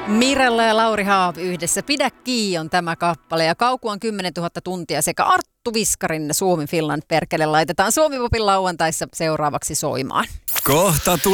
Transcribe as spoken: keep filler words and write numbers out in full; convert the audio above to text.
Mirella ja Lauri Haab yhdessä. Pidä kiinni on tämä kappale ja Kauku on kymmenentuhatta tuntia sekä Arttu Viskarin Suomi Finland perkele laitetaan Suomi Popin lauantaissa seuraavaksi soimaan. Kohta tulee.